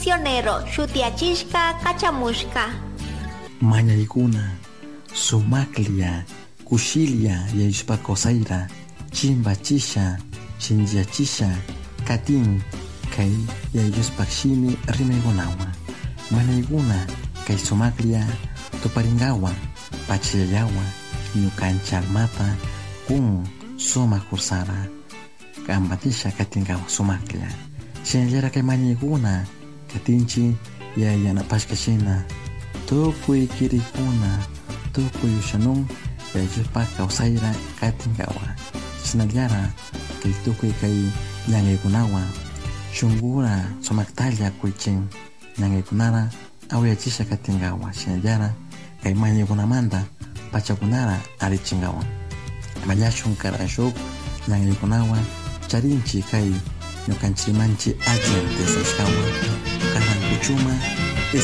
misionero shutiachishka kachamushka. Mañaykuna sumaklia kushilia yayuspa kosaira chimba chisha shinjia chisha katin kay yayuspa shimi rimaygunawan mañaykuna kay sumaklia tuparingawan pachillayawan ñukanchik almata kun sumak kursara kambatisha katingawan sumaklia shinallara kay mañaykuna katinchi yayanapashkashina tukuy kirikuna tukuy ushanun yayuspa kawsayra katingawan shinallara kay tukuy kay ñankaykunawan shunqura sumaktalla kuychin ñankaykunara awayachisha katingawan shinallara kay mañaykunamanta pachakunara arichingawan mallashun karanshuk ñankaykunawan charinchi kay ñukanchikmanchi allian tesashkawan karan kuchuma